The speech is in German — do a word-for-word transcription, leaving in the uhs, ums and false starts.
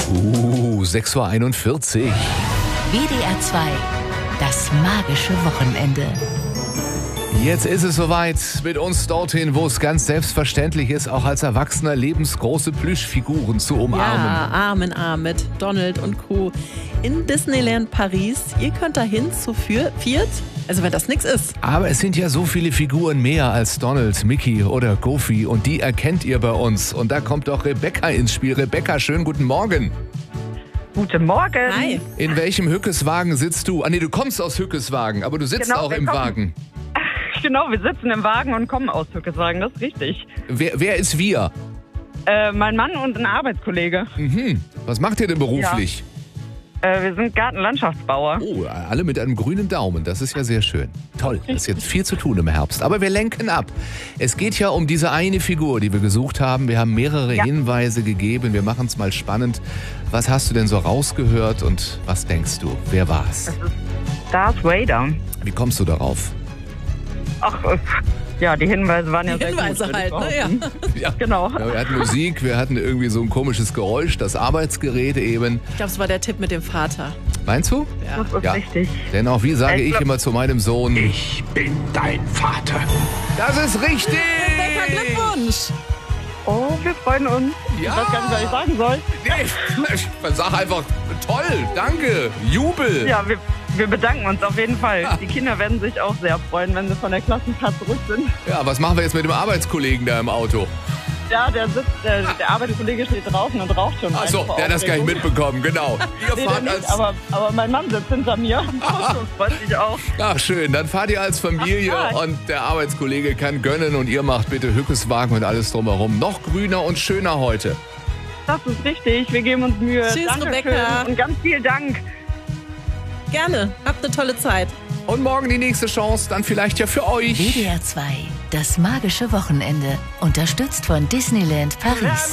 Uh, sechs Uhr einundvierzig. W D R zwei, das magische Wochenende. Jetzt ist es soweit, mit uns dorthin, wo es ganz selbstverständlich ist, auch als Erwachsener lebensgroße Plüschfiguren zu umarmen. Ja, Arm in Arm mit Donald und Co. in Disneyland Paris. Ihr könnt dahin zu vier, viert, also wenn das nichts ist. Aber es sind ja so viele Figuren mehr als Donald, Mickey oder Goofy und die erkennt ihr bei uns. Und da kommt doch Rebecca ins Spiel. Rebecca, schönen guten Morgen. Guten Morgen. Hi. In welchem Hückeswagen sitzt du? Ah nee, du kommst aus Hückeswagen, aber du sitzt Genau, auch wir im kommen. Wagen. Genau, wir sitzen im Wagen und kommen aus Hückeswagen, das ist richtig. Wer, wer ist wir? Äh, mein Mann und ein Arbeitskollege. Mhm. Was macht ihr denn beruflich? Äh, wir sind Gartenlandschaftsbauer. Oh, alle mit einem grünen Daumen. Das ist ja sehr schön. Toll, das ist jetzt viel zu tun im Herbst. Aber wir lenken ab. Es geht ja um diese eine Figur, die wir gesucht haben. Wir haben mehrere Ja. Hinweise gegeben. Wir machen es mal spannend. Was hast du denn so rausgehört und was denkst du? Wer war's? Darth Vader. Wie kommst du darauf? Ach, äh, ja, die Hinweise waren ja Die sehr Hinweise gut. würde ich halt, ne? Ja. behaupten. Ja. Genau. Ja, wir hatten Musik, wir hatten irgendwie so ein komisches Geräusch, das Arbeitsgerät eben. Ich glaube, es war der Tipp mit dem Vater. Meinst du? Ja. Das ist Ja. richtig. Denn auch wie sage Ich ich glaub- immer zu meinem Sohn, Ich bin dein Vater. das ist richtig! Rebecca, Glückwunsch! Oh, wir freuen uns. Ja. Ich weiß gar nicht, was ich sagen soll. Nee, ich sag einfach, toll, danke, Jubel. Ja, wir, wir bedanken uns auf jeden Fall. Die Kinder werden sich auch sehr freuen, wenn sie von der Klassenfahrt zurück sind. Ja, was machen wir jetzt mit dem Arbeitskollegen da im Auto? Ja, der sitzt, der, der Arbeitskollege steht draußen und raucht schon. Achso, eine vor der hat das gar nicht Aufregung. mitbekommen, genau. Ihr Nee, der fahrt nicht, als... aber, aber mein Mann sitzt hinter mir und freut sich auch. Ach schön, dann fahrt ihr als Familie Ach, ja. und der Arbeitskollege kann gönnen und ihr macht bitte Hückeswagen und alles drumherum noch grüner und schöner heute. Das ist richtig, wir geben uns Mühe. Tschüss, Dankeschön Rebecca. und ganz vielen Dank. Gerne, habt eine tolle Zeit. Und morgen die nächste Chance, dann vielleicht ja für euch. W D R zwei, das magische Wochenende. Unterstützt von Disneyland Paris.